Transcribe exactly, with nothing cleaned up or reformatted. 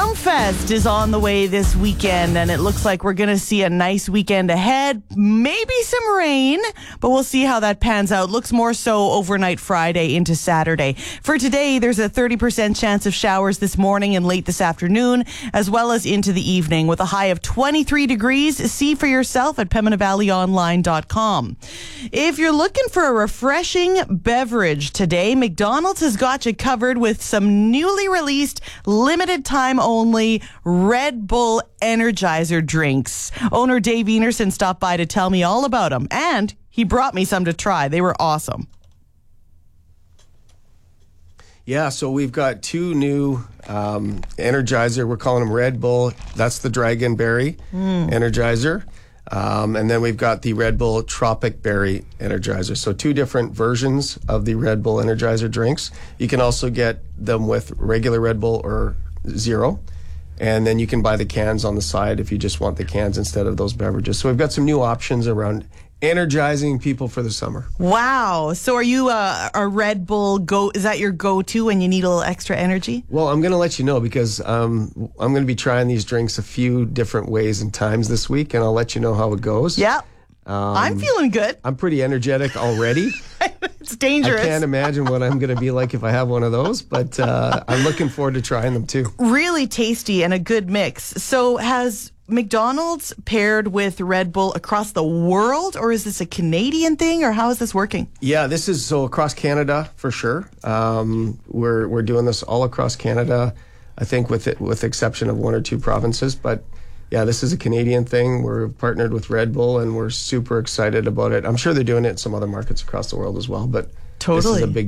Songfest is on the way this weekend, and it looks like we're going to see a nice weekend ahead. Maybe some rain, but we'll see how that pans out. Looks more so overnight Friday into Saturday. For today, there's a thirty percent chance of showers this morning and late this afternoon, as well as into the evening, with a high of twenty-three degrees. See for yourself at Pembina Valley Online dot com. If you're looking for a refreshing beverage today, McDonald's has got you covered with some newly released, limited time only Red Bull Energizer drinks. Owner Dave Enerson stopped by to tell me all about them, and he brought me some to try. They were awesome. Yeah, so we've got two new um, Energizer. We're calling them Red Bull. That's the Dragon Berry mm. Energizer. Um, and then we've got the Red Bull Tropic Berry Energizer. So two different versions of the Red Bull Energizer drinks. You can also get them with regular Red Bull or zero. And then you can buy the cans on the side if you just want the cans instead of those beverages. So we've got some new options around energizing people for the summer. Wow. So are you a, a Red Bull go? Is that your go-to when you need a little extra energy? Well, I'm going to let you know because um, I'm going to be trying these drinks a few different ways and times this week, and I'll let you know how it goes. Yeah. Um, I'm feeling good. I'm pretty energetic already. It's dangerous. I can't imagine what I'm going to be like if I have one of those, but uh, I'm looking forward to trying them too. Really tasty and a good mix. So has McDonald's paired with Red Bull across the world, or is this a Canadian thing, or how is this working? Yeah, this is so across Canada for sure. Um, we're we're doing this all across Canada, I think with it, with the exception of one or two provinces. But yeah, this is a Canadian thing. We're partnered with Red Bull, and we're super excited about it. I'm sure they're doing it in some other markets across the world as well, but totally. This is a big